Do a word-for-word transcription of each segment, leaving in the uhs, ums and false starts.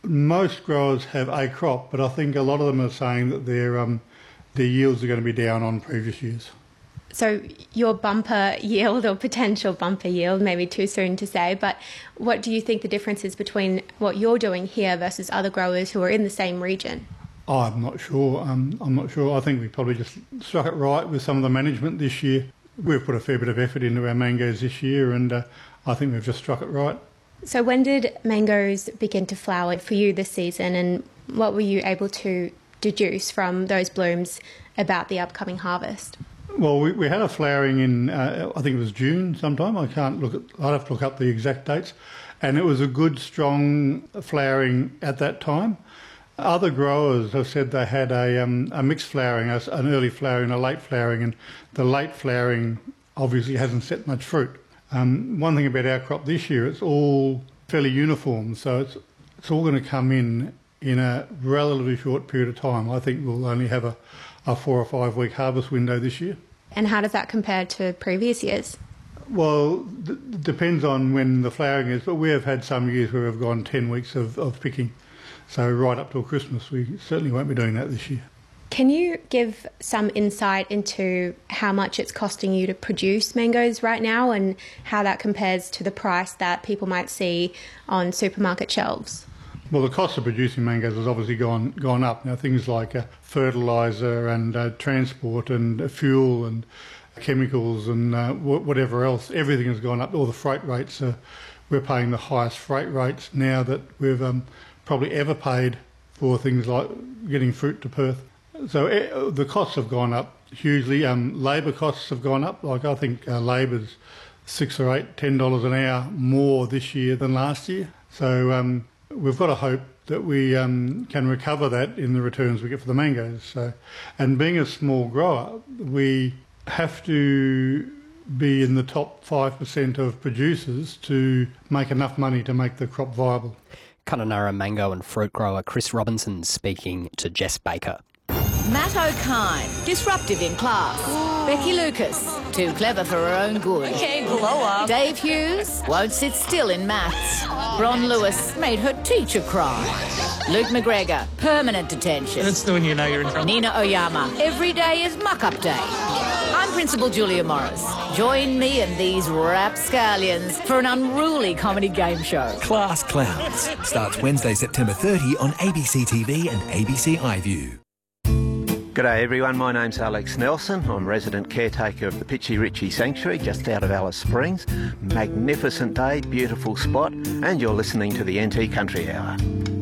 Most growers have a crop, but I think a lot of them are saying that their um, their yields are going to be down on previous years. So your bumper yield or potential bumper yield, maybe too soon to say, but what do you think the difference is between what you're doing here versus other growers who are in the same region? Oh, I'm not sure. Um, I'm not sure. I think we probably just struck it right with some of the management this year. We've put a fair bit of effort into our mangoes this year, and uh, I think we've just struck it right. So when did mangoes begin to flower for you this season, and what were you able to deduce from those blooms about the upcoming harvest? Well, we, we had a flowering in, uh, I think it was June sometime. I can't look at, I'd have to look up the exact dates. And it was a good, strong flowering at that time. Other growers have said they had a, um, a mixed flowering, a, an early flowering and a late flowering, and the late flowering obviously hasn't set much fruit. Um, one thing about our crop this year, it's all fairly uniform, so it's, it's all going to come in in a relatively short period of time. I think we'll only have a a four or five week harvest window this year. And how does that compare to previous years? Well, it depends on when the flowering is, but we have had some years where we've gone ten weeks of, of picking. So right up till Christmas, we certainly won't be doing that this year. Can you give some insight into how much it's costing you to produce mangoes right now and how that compares to the price that people might see on supermarket shelves? Well, the cost of producing mangoes has obviously gone gone up. Now, things like uh, fertiliser and uh, transport and uh, fuel and chemicals and uh, w- whatever else, everything has gone up. All the freight rates, uh, we're paying the highest freight rates now that we've um, probably ever paid for things like getting fruit to Perth. So uh, the costs have gone up hugely. Um, labour costs have gone up. Like I think uh, labour's six or eight, ten dollars an hour more this year than last year. So um, we've got to hope that we um, can recover that in the returns we get for the mangoes. So, and being a small grower, we have to be in the top five percent of producers to make enough money to make the crop viable. Kununurra mango and fruit grower Chris Robinson speaking to Jess Baker. Matt O'Kine, disruptive in class. Ooh. Becky Lucas, too clever for her own good. Okay, blow up. Dave Hughes, won't sit still in maths. Bron Lewis made her teacher cry. Luke McGregor, permanent detention. That's when you know you're in trouble. Nina Oyama, every day is muck-up day. I'm Principal Julia Morris. Join me and these rapscallions for an unruly comedy game show. Class Clowns starts Wednesday, September thirtieth on A B C T V and A B C iView. G'day everyone, my name's Alex Nelson. I'm resident caretaker of the Pitchy Ritchie Sanctuary just out of Alice Springs. Magnificent day, beautiful spot, and you're listening to the N T Country Hour.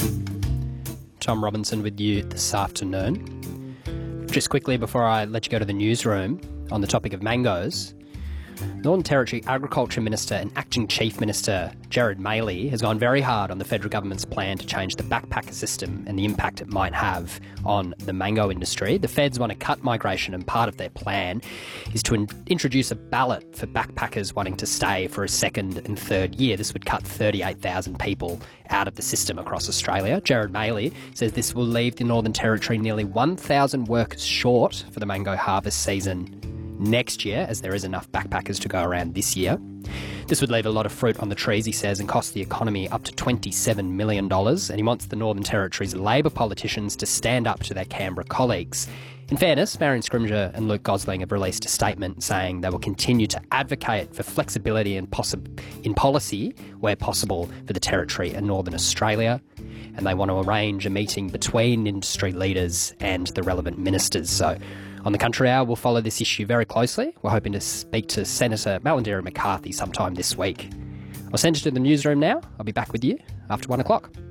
Tom Robinson with you this afternoon. Just quickly before I let you go to the newsroom on the topic of mangoes, Northern Territory Agriculture Minister and Acting Chief Minister Gerard Maley has gone very hard on the federal government's plan to change the backpacker system and the impact it might have on the mango industry. The feds want to cut migration, and part of their plan is to in- introduce a ballot for backpackers wanting to stay for a second and third year. This would cut thirty-eight thousand people out of the system across Australia. Gerard Maley says this will leave the Northern Territory nearly one thousand workers short for the mango harvest season next year, as there is enough backpackers to go around this year. This would leave a lot of fruit on the trees, he says, and cost the economy up to twenty-seven million dollars, and he wants the Northern Territory's Labor politicians to stand up to their Canberra colleagues. In fairness, Marion Scrimgeour and Luke Gosling have released a statement saying they will continue to advocate for flexibility in, possi- in policy where possible for the Territory and Northern Australia, and they want to arrange a meeting between industry leaders and the relevant ministers. So on the Country Hour, we'll follow this issue very closely. We're hoping to speak to Senator Malarndirri McCarthy sometime this week. I'll send you to the newsroom now. I'll be back with you after one o'clock.